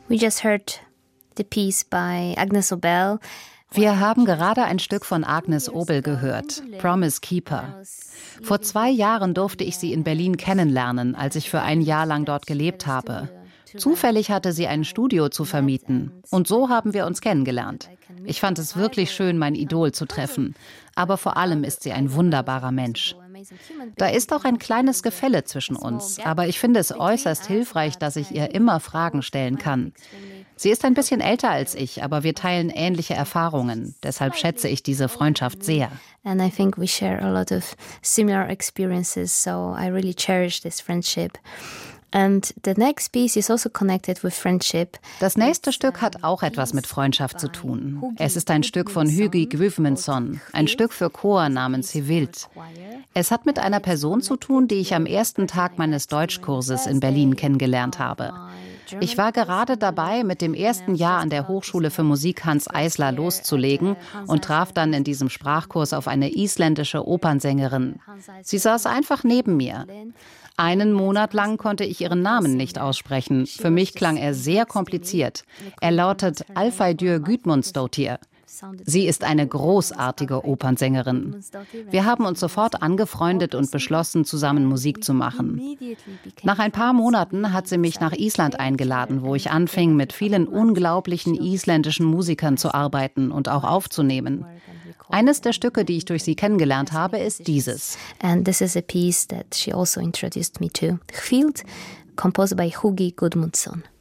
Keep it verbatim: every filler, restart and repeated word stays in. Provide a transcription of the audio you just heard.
We just heard the piece by Agnes Obel. Wir haben gerade ein Stück von Agnes Obel gehört, Promise Keeper. Vor zwei Jahren durfte ich sie in Berlin kennenlernen, als ich für ein Jahr lang dort gelebt habe. Zufällig hatte sie ein Studio zu vermieten und so haben wir uns kennengelernt. Ich fand es wirklich schön, mein Idol zu treffen, aber vor allem ist sie ein wunderbarer Mensch. Da ist auch ein kleines Gefälle zwischen uns, aber ich finde es äußerst hilfreich, dass ich ihr immer Fragen stellen kann. Sie ist ein bisschen älter als ich, aber wir teilen ähnliche Erfahrungen. Deshalb schätze ich diese Freundschaft sehr. And I think we share a lot of similar experiences, so I really cherish this friendship. And the next piece is also connected with friendship. Das nächste Stück hat auch etwas mit Freundschaft zu tun. Es ist ein Stück von Hugi Gudmundsson, ein Stück für Chor namens Hivild. Es hat mit einer Person zu tun, die ich am ersten Tag meines Deutschkurses in Berlin kennengelernt habe. Ich war gerade dabei, mit dem ersten Jahr an der Hochschule für Musik Hanns Eisler loszulegen und traf dann in diesem Sprachkurs auf eine isländische Opernsängerin. Sie saß einfach neben mir. Einen Monat lang konnte ich ihren Namen nicht aussprechen. Für mich klang er sehr kompliziert. Er lautet Alfheiður Gudmundsdóttir. Sie ist eine großartige Opernsängerin. Wir haben uns sofort angefreundet und beschlossen, zusammen Musik zu machen. Nach ein paar Monaten hat sie mich nach Island eingeladen, wo ich anfing, mit vielen unglaublichen isländischen Musikern zu arbeiten und auch aufzunehmen. Eines der Stücke, die ich durch sie kennengelernt habe, ist dieses. And this is a piece that she also introduced me to. Hivild, composed by Hugi Gudmundsson.